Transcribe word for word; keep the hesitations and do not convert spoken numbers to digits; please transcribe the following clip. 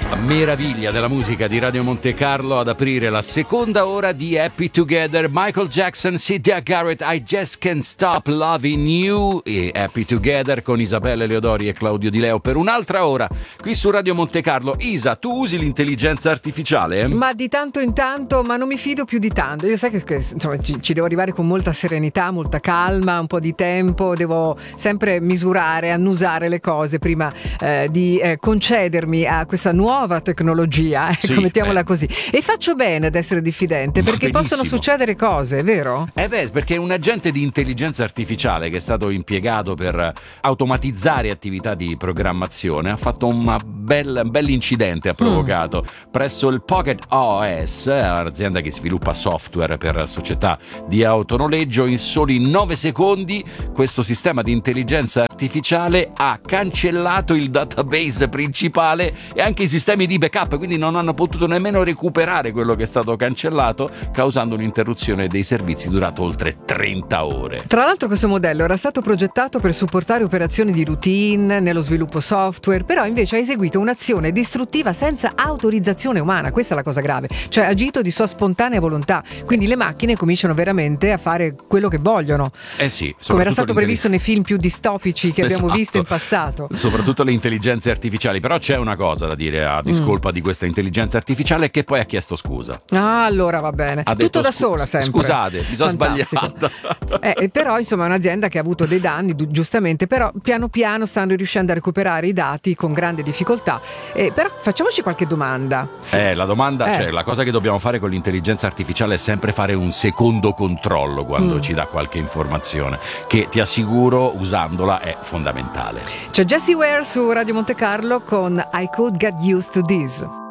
Meraviglia della musica di Radio Monte Carlo ad aprire la seconda ora di Happy Together. Michael Jackson, Sylvia Garrett, I Just Can't Stop Loving You, e Happy Together con Isabella Leodori e Claudio Di Leo per un'altra ora qui su Radio Monte Carlo. Isa, tu usi l'intelligenza artificiale? Ma di tanto in tanto, ma non mi fido più di tanto. Io sai che, che insomma, ci, ci devo arrivare con molta serenità, molta calma, un po' di tempo, devo sempre misurare, annusare le cose prima eh, di eh, concedermi a questa nuova tecnologia, ecco, sì, mettiamola eh. così. E faccio bene ad essere diffidente, perché possono succedere cose, vero? Eh beh, perché un agente di intelligenza artificiale che è stato impiegato per automatizzare attività di programmazione ha fatto un bel, bel incidente, ha provocato mm. presso il Pocket O S, un'azienda che sviluppa software per società di autonoleggio. In soli nove secondi questo sistema di intelligenza artificiale ha cancellato il database principale e anche i sistemi di backup, quindi non hanno potuto nemmeno recuperare quello che è stato cancellato, causando un'interruzione dei servizi durata oltre trenta ore. Tra l'altro questo modello era stato progettato per supportare operazioni di routine nello sviluppo software, però invece ha eseguito un'azione distruttiva senza autorizzazione umana. Questa è la cosa grave, cioè ha agito di sua spontanea volontà, quindi le macchine cominciano veramente a fare quello che vogliono, eh sì, come era stato previsto nei film più distopici che abbiamo esatto. visto in passato, soprattutto le intelligenze artificiali. Però c'è una cosa da dire a discolpa mm. di questa intelligenza artificiale, che poi ha chiesto scusa. Ah, allora va bene, ha tutto da scu- sola sempre. Scusate, mi sono sbagliata. Eh, però insomma è un'azienda che ha avuto dei danni, giustamente, però piano piano stanno riuscendo a recuperare i dati con grande difficoltà. Eh, però facciamoci qualche domanda. Eh, la domanda, eh. cioè la cosa che dobbiamo fare con l'intelligenza artificiale è sempre fare un secondo controllo quando mm. ci dà qualche informazione, che ti assicuro usandola è fondamentale. C'è Jessie Ware su Radio Monte Carlo con I Could Get Used to This.